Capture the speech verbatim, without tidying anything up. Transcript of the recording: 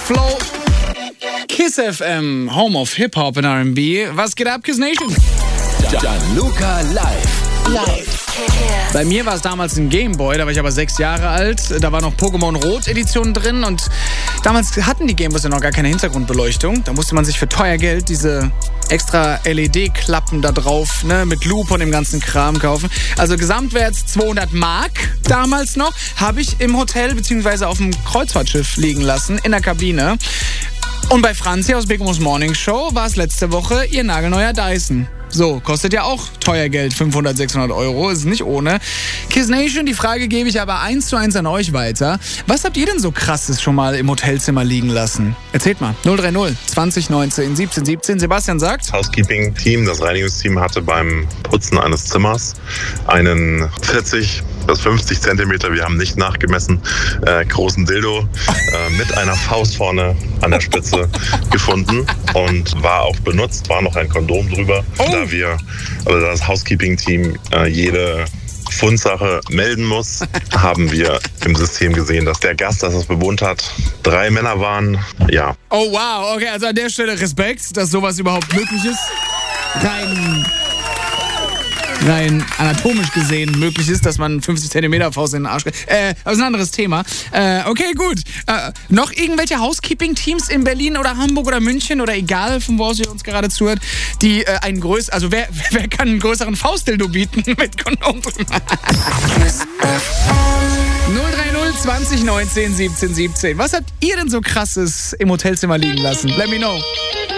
Flow. Kiss F M, Home of Hip-Hop und R and B. Was geht ab, Kiss Nation? Gianluca live. Live. Bei mir war es damals ein Gameboy, da war ich aber sechs Jahre alt. Da war noch Pokémon Rot Edition drin und damals hatten die Gameboys ja noch gar keine Hintergrundbeleuchtung. Da musste man sich für teuer Geld diese extra L E D-Klappen da drauf, ne, mit Loop und dem ganzen Kram kaufen. Also Gesamtwert zweihundert Mark damals noch, habe ich im Hotel bzw. auf dem Kreuzfahrtschiff liegen lassen, in der Kabine. Und bei Franzi aus Big Mo's Morning Show war es letzte Woche ihr nagelneuer Dyson. So, kostet ja auch teuer Geld, fünfhundert, sechshundert Euro, ist nicht ohne. Kiss Nation, die Frage gebe ich aber eins zu eins an euch weiter. Was habt ihr denn so krasses schon mal im Hotelzimmer liegen lassen? Erzählt mal. null drei null zwanzig neunzehn siebzehn siebzehn. Sebastian sagt: Das Housekeeping-Team, das Reinigungsteam hatte beim Putzen eines Zimmers einen vierzig bis fünfzig Zentimeter, wir haben nicht nachgemessen, äh, großen Dildo äh, mit einer Faust vorne an der Spitze gefunden und war auch benutzt, war noch ein Kondom drüber. Oh. Da wir, also das Housekeeping-Team äh, jede Fundsache melden muss, haben wir im System gesehen, dass der Gast, das es bewohnt hat, drei Männer waren. Ja. Oh wow, okay, also an der Stelle Respekt, dass sowas überhaupt möglich ist. Rein, rein anatomisch gesehen möglich ist, dass man fünfzig Zentimeter Faust in den Arsch kriegt. Äh, aber ist ein anderes Thema. Äh, okay, gut. Äh, noch irgendwelche Housekeeping-Teams in Berlin oder Hamburg oder München oder egal, von wo aus ihr uns gerade zuhört, die äh, einen größeren, also wer, wer kann einen größeren Faustdildo bieten mit Kondom drin? null drei null zwanzig neunzehn siebzehn siebzehn. Was habt ihr denn so krasses im Hotelzimmer liegen lassen? Let me know.